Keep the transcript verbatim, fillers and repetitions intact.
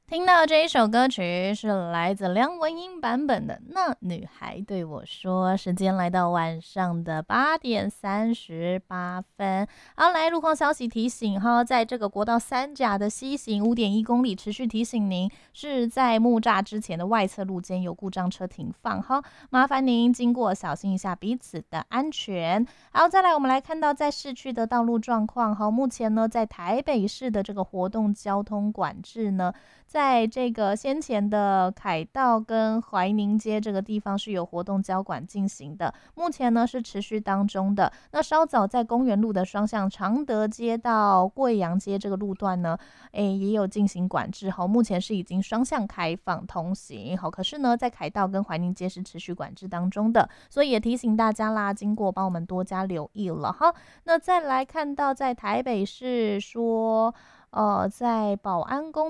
听到这一首歌曲是来自梁文音版本的《那女孩对我说》，时间来到晚上的八点三十八分。好，来路况消息提醒哈，在这个国道三甲的西行五点一公里，持续提醒您是在木栅之前的外侧路肩有故障车停放哈，麻烦您经过小心一下彼此的安全。好，再来我们来看到在市区的道路状况哈，目前呢在台北市的这个活动交通管制呢。在这个先前的凯道跟怀宁街这个地方是有活动交管进行的，目前呢是持续当中的。那稍早在公园路的双向常德街到贵阳街这个路段呢，诶也有进行管制，好，目前是已经双向开放通行，好，可是呢在凯道跟怀宁街是持续管制当中的，所以也提醒大家啦，经过帮我们多加留意了哈。那再来看到在台北市说，呃，在保安宫